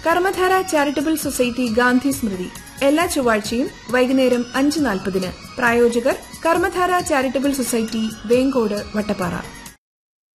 Karmadhara charitable society Gandhi സ്മൃതി എല്ലാ ചൊവ്വാഴ്ചയും വൈകുന്നേരം 5:40. പ്രായോജകർ കർമ്മധാര ചാരിറ്റബിൾ സൊസൈറ്റി, വേങ്കോട്, വട്ടപ്പാറ.